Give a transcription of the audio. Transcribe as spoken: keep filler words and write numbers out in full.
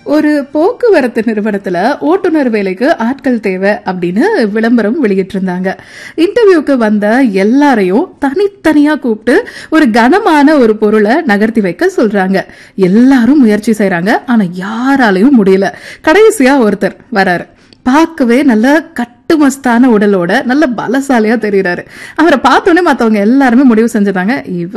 ஒரு போக்குவரத்து நிறுவனத்துல ஓட்டுநர் வேலைக்கு ஆட்கள் தேவை அப்படின்னு விளம்பரம் வெளியிட்டிருந்தாங்க. இன்டர்வியூக்கு வந்த எல்லாரையும் தனித்தனியா கூப்பிட்டு ஒரு கனமான ஒரு பொருளை நகர்த்தி வைக்க சொல்றாங்க. எல்லாரும் முயற்சி செய்யறாங்க, ஆனா யாராலையும் முடியல. கடைசியா ஒருத்தர் வராரு. பார்க்கவே நல்ல கட்டுமஸ்தான உடலோட நல்ல பலசாலியா தெரியுறாரு. அவரை பார்த்தோன்னே மத்தவங்க எல்லாருமே முடிவு செஞ்சுட்டாங்க, இவ